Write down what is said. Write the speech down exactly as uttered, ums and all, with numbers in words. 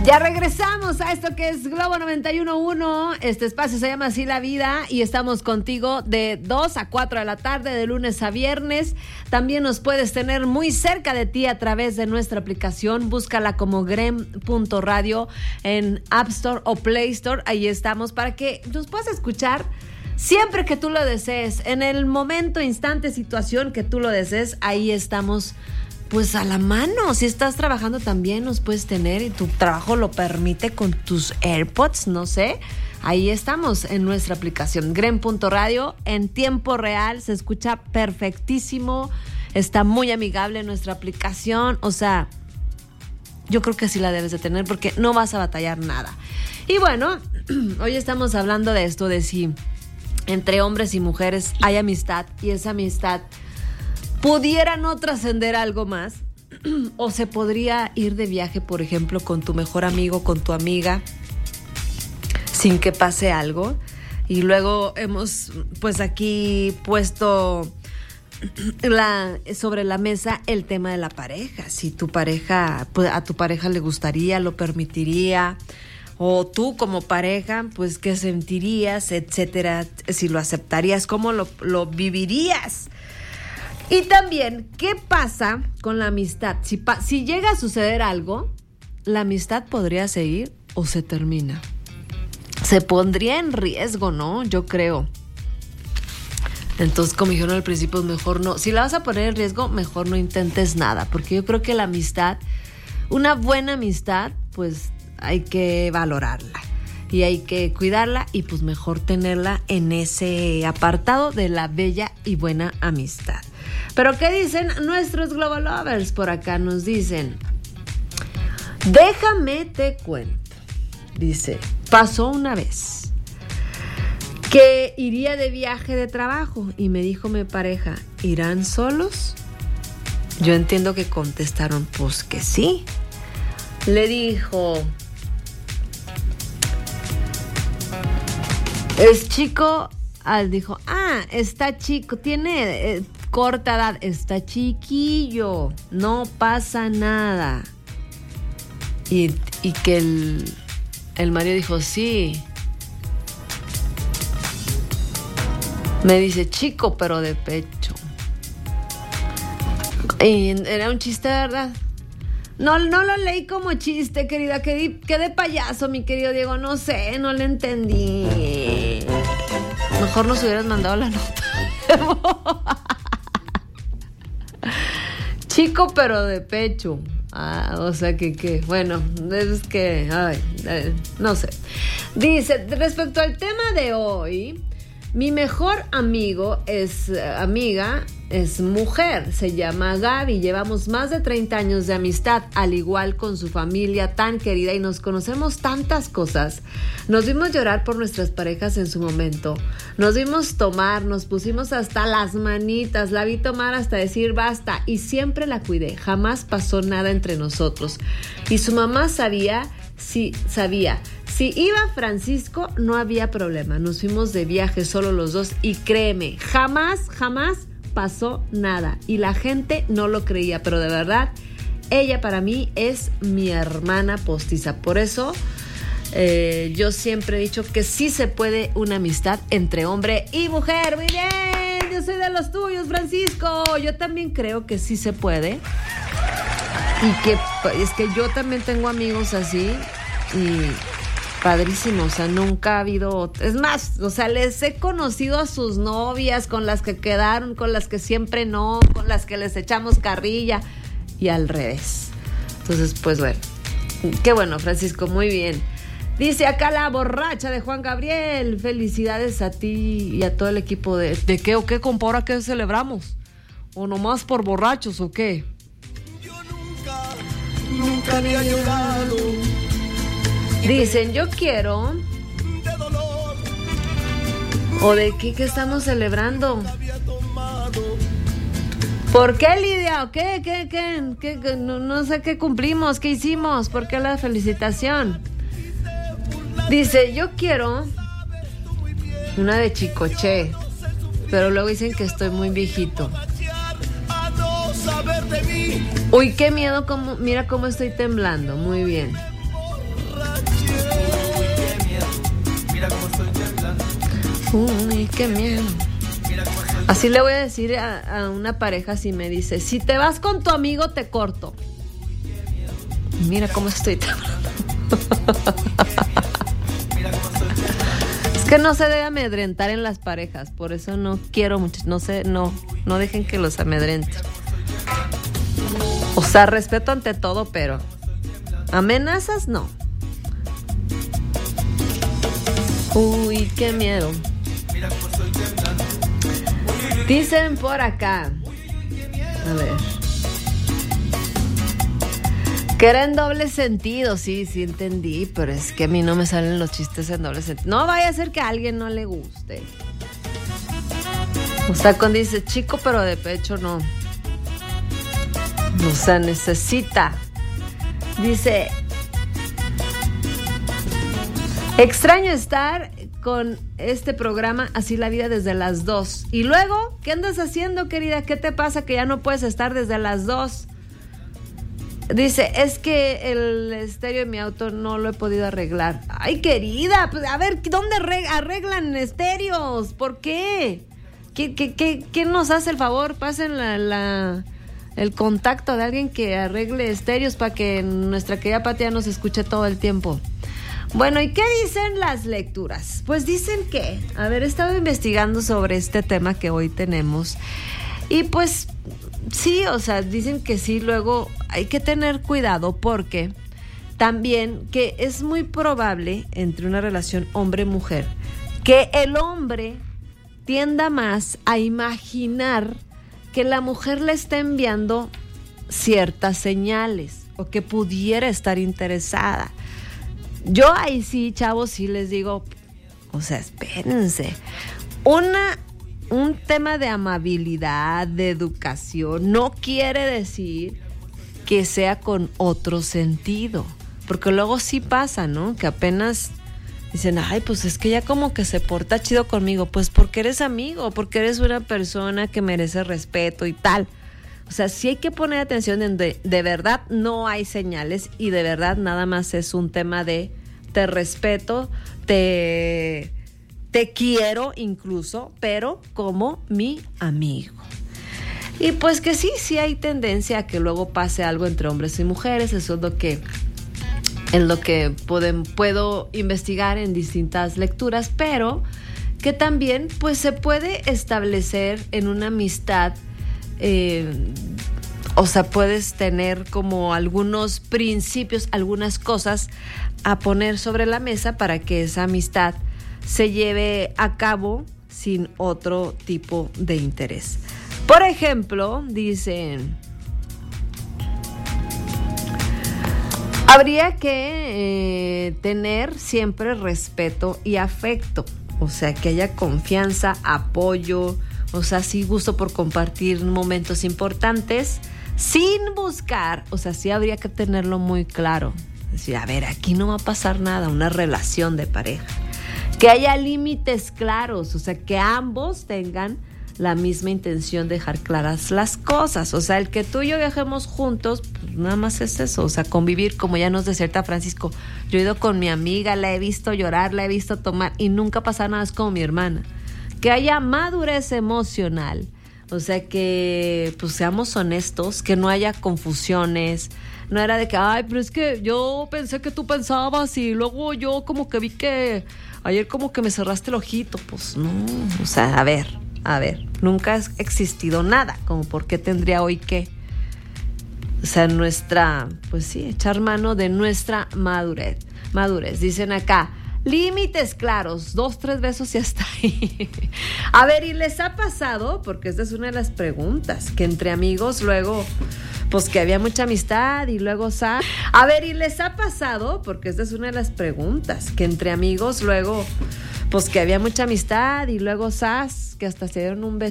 Ya regresamos a esto que es Globo noventa y uno punto uno. Este espacio se llama Así la Vida y estamos contigo de dos a cuatro de la tarde, de lunes a viernes. También nos puedes tener muy cerca de ti a través de nuestra aplicación. Búscala como grem punto radio en App Store o Play Store. Ahí estamos para que nos puedas escuchar siempre que tú lo desees. En el momento, instante, situación que tú lo desees, ahí estamos. Pues a la mano, si estás trabajando también nos puedes tener y tu trabajo lo permite con tus AirPods, no sé. Ahí estamos en nuestra aplicación, grem punto radio, en tiempo real, se escucha perfectísimo, está muy amigable nuestra aplicación, o sea, yo creo que sí la debes de tener porque no vas a batallar nada. Y bueno, hoy estamos hablando de esto, de si entre hombres y mujeres hay amistad y esa amistad pudiera no trascender algo más, o se podría ir de viaje, por ejemplo, con tu mejor amigo, con tu amiga, sin que pase algo. Y luego hemos, pues aquí puesto la, sobre la mesa el tema de la pareja. Si tu pareja, pues a tu pareja le gustaría, lo permitiría, o tú como pareja, pues qué sentirías, etcétera, si lo aceptarías, cómo lo, lo vivirías. Y también, ¿qué pasa con la amistad? Si, pa- si llega a suceder algo, ¿la amistad podría seguir o se termina? Se pondría en riesgo, ¿no? Yo creo. Entonces, como dijeron al principio, mejor no. Si la vas a poner en riesgo, mejor no intentes nada. Porque yo creo que la amistad, una buena amistad, pues hay que valorarla. Y hay que cuidarla y pues mejor tenerla en ese apartado de la bella y buena amistad. Pero ¿qué dicen nuestros Global Lovers? Por acá nos dicen, déjame te cuento. Dice, pasó una vez que iría de viaje de trabajo y me dijo mi pareja, ¿irán solos? Yo entiendo que contestaron, pues que sí. Le dijo, es chico. Al dijo, ah, está chico, tiene eh, corta edad, está chiquillo, no pasa nada. Y, y que el, el marido dijo, sí. Me dice, chico, pero de pecho. Y era un chiste, ¿verdad? No, no lo leí como chiste, querida. Quedé, quedé payaso, mi querido Diego. No sé, no le entendí. Mejor nos hubieras mandado la nota. Chico, pero de pecho. Ah, o sea que, que, bueno, es que, ay, eh, no sé. Dice, respecto al tema de hoy, mi mejor amigo es, eh, amiga, es mujer, se llama Gaby, llevamos más de treinta años de amistad, al igual con su familia tan querida y nos conocemos tantas cosas. Nos vimos llorar por nuestras parejas en su momento, nos vimos tomar, nos pusimos hasta las manitas, la vi tomar hasta decir basta y siempre la cuidé, jamás pasó nada entre nosotros. Y su mamá sabía, sí, sabía, si iba Francisco no había problema, nos fuimos de viaje solo los dos y créeme, jamás, jamás pasó nada y la gente no lo creía, pero de verdad ella para mí es mi hermana postiza. Por eso eh, yo siempre he dicho que sí se puede una amistad entre hombre y mujer. Muy bien, yo soy de los tuyos, Francisco. Yo también creo que sí se puede y que es que yo también tengo amigos así y padrísimo, o sea, nunca ha habido, es más, o sea, les he conocido a sus novias, con las que quedaron, con las que siempre no, con las que les echamos carrilla y al revés. Entonces, pues bueno, qué bueno, Francisco, muy bien. Dice acá la borracha de Juan Gabriel, felicidades a ti y a todo el equipo de... ¿De qué o qué, compa? ¿Ahora qué celebramos? ¿O nomás por borrachos o qué? Yo nunca, nunca había llorado. Dicen, yo quiero... ¿O de qué, qué estamos celebrando? ¿Por qué, Lidia? ¿O qué? ¿Qué? ¿Qué? ¿Qué? ¿Qué? No, no sé qué cumplimos, qué hicimos. ¿Por qué la felicitación? Dice, yo quiero una de Chicoche, pero luego dicen que estoy muy viejito. Uy, qué miedo, como, mira cómo estoy temblando. Muy bien. Uy, qué miedo. Así le voy a decir a, a una pareja si me dice, si te vas con tu amigo te corto. Mira cómo estoy temblando. Es que no se debe amedrentar en las parejas, por eso no quiero mucho, no sé, no, no dejen que los amedrenten. O sea, respeto ante todo, pero amenazas no. Uy, qué miedo. Dicen por acá. A ver. Que era en doble sentido, sí, sí entendí, pero es que a mí no me salen los chistes en doble sentido. No vaya a ser que a alguien no le guste. O sea, cuando dice chico pero de pecho no. O sea, necesita. Dice, extraño estar con este programa Así la Vida desde las dos. Y luego, ¿qué andas haciendo, querida? ¿Qué te pasa que ya no puedes estar desde las dos? Dice, es que el estéreo de mi auto no lo he podido arreglar. Ay, querida, pues a ver, ¿dónde arreglan estéreos? ¿Por qué? ¿Qué, qué, qué, ¿Quién nos hace el favor? Pasen la, la, el contacto de alguien que arregle estéreos para que nuestra querida Patia nos escuche todo el tiempo. Bueno, ¿y qué dicen las lecturas? Pues dicen que, a ver, he estado investigando sobre este tema que hoy tenemos y pues sí, o sea, dicen que sí, luego hay que tener cuidado porque también que es muy probable entre una relación hombre-mujer que el hombre tienda más a imaginar que la mujer le está enviando ciertas señales o que pudiera estar interesada. Yo ahí sí, chavos, sí les digo, o sea, espérense, una, un tema de amabilidad, de educación, no quiere decir que sea con otro sentido, porque luego sí pasa, ¿no? Que apenas dicen, ay, pues es que ella como que se porta chido conmigo, pues porque eres amigo, porque eres una persona que merece respeto y tal. O sea, sí hay que poner atención en de, de verdad no hay señales y de verdad nada más es un tema de te respeto, te, te quiero incluso, pero como mi amigo. Y pues que sí, sí hay tendencia a que luego pase algo entre hombres y mujeres, eso es lo que, es lo que pueden, puedo investigar en distintas lecturas, pero que también pues se puede establecer en una amistad. Eh, o sea, puedes tener como algunos principios, algunas cosas a poner sobre la mesa para que esa amistad se lleve a cabo sin otro tipo de interés. Por ejemplo, dicen, habría que eh, tener siempre respeto y afecto, o sea, que haya confianza, apoyo. O sea, sí gusto por compartir momentos importantes sin buscar, o sea, sí habría que tenerlo muy claro. Es decir, a ver, aquí no va a pasar nada, una relación de pareja. Que haya límites claros, o sea, que ambos tengan la misma intención de dejar claras las cosas. O sea, el que tú y yo viajemos juntos, pues nada más es eso, o sea, convivir, como ya nos decía Francisco. Yo he ido con mi amiga, la he visto llorar, la he visto tomar y nunca pasa nada, es como mi hermana. Que haya madurez emocional, o sea, que pues seamos honestos, que no haya confusiones, no era de que, ay, pero es que yo pensé que tú pensabas y luego yo como que vi que ayer como que me cerraste el ojito, pues no, o sea, a ver, a ver, nunca ha existido nada, como por qué tendría hoy que, o sea, nuestra, pues sí, echar mano de nuestra madurez, madurez, dicen acá. Límites claros, dos, tres besos y hasta ahí. A ver, ¿y les ha pasado? Porque esta es una de las preguntas, que entre amigos luego, pues que había mucha amistad y luego sa. A ver, ¿y les ha pasado? Porque esta es una de las preguntas, que entre amigos luego, pues que había mucha amistad y luego sas, que hasta se dieron un beso.